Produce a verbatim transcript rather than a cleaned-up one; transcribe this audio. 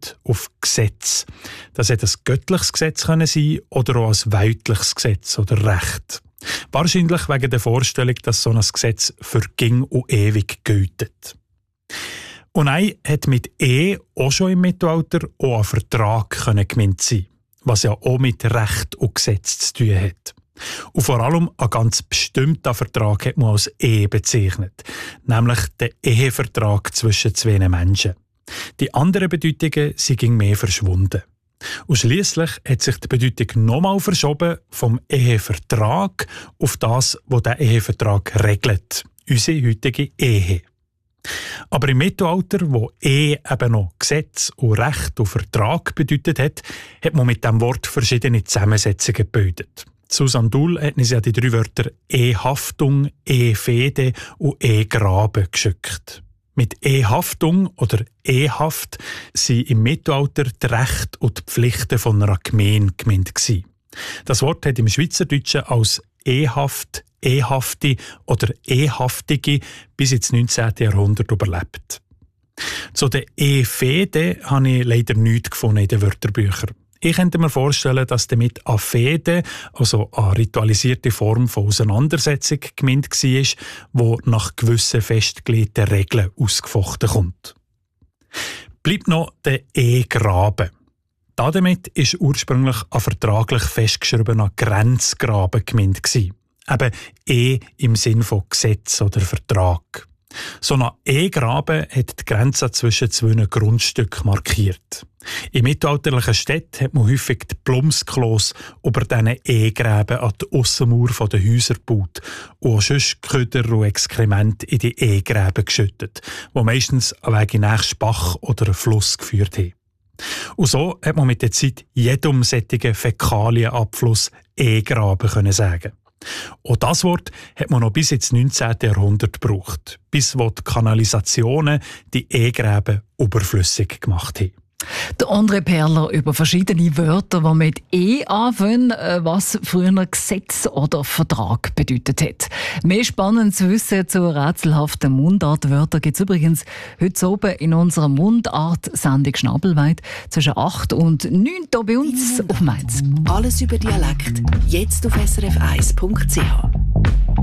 bedeutet auf Gesetz. Das hätte ein göttliches Gesetz können sein oder auch ein weltliches Gesetz oder Recht. Wahrscheinlich wegen der Vorstellung, dass so ein Gesetz für ging und ewig gilt. Und ein hat mit Ehe auch schon im Mittelalter auch ein Vertrag können gemeint sein, was ja auch mit Recht und Gesetz zu tun hat. Und vor allem ein ganz bestimmter Vertrag hat man als Ehe bezeichnet, nämlich den Ehevertrag zwischen zwei Menschen. Die anderen Bedeutungen sind mehr verschwunden. Und schliesslich hat sich die Bedeutung nochmal verschoben vom Ehevertrag auf das, was der Ehevertrag regelt, unsere heutige Ehe. Aber im Mittelalter, wo Ehe eben noch Gesetz und Recht und Vertrag bedeutet hat, hat man mit diesem Wort verschiedene Zusammensetzungen gebildet. Susanne Duhl hat uns ja die drei Wörter Ehehaftung, Ehefehde und Ehegraben geschickt. Mit Ehehaftung oder Ehehaft sind im Mittelalter die Rechte und die Pflichten von einer Gemeinde gemeint gewesen. Das Wort hat im Schweizerdeutschen als Ehehaft, Ehehafte oder Ehehaftige bis ins neunzehnten Jahrhundert überlebt. Zu den Ehefehde habe ich leider nichts gefunden in den Wörterbüchern. Ich könnte mir vorstellen, dass damit eine Fehde, also eine ritualisierte Form von Auseinandersetzung gemeint war, die nach gewissen festgelegten Regeln ausgefochten kommt. Bleibt noch der Ehegraben. Damit war ursprünglich ein vertraglich festgeschriebener Grenzgraben gemeint. Eben Ehe im Sinn von Gesetz oder Vertrag. So ein Ehegraben hat die Grenze zwischen zwei Grundstücken markiert. In mittelalterlichen Städten hat man häufig die Plumpsklos über diesen Ehegräben an die Aussenmauer der Häuser gebaut und auch sonst Köder und Exkremente in die Ehegräben geschüttet, die meistens einen Weg in den nächsten Bach oder einen Fluss geführt haben. Und so hat man mit der Zeit jedem solchen Fäkalienabfluss Ehegraben können sagen. Auch das Wort hat man noch bis ins neunzehnten Jahrhundert gebraucht, bis wo die Kanalisationen die Ehegräben überflüssig gemacht haben. Der André Perler über verschiedene Wörter, die mit «e» anfangen, was früher Gesetz oder Vertrag bedeutet hat. Mehr spannendes Wissen zu rätselhaften Mundartwörtern gibt es übrigens heute oben in unserer Mundart-Sendung Schnabelweit zwischen acht und neun hier bei uns auf Mainz. Alles über Dialekt, jetzt auf s r f eins punkt c h.